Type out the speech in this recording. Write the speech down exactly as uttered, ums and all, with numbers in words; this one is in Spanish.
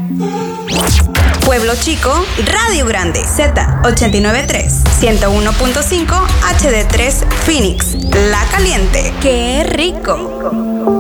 Pueblo Chico, Radio Grande, Z ochenta y nueve punto tres, ciento uno punto cinco, H D tres, Phoenix, La Caliente. ¡Qué rico!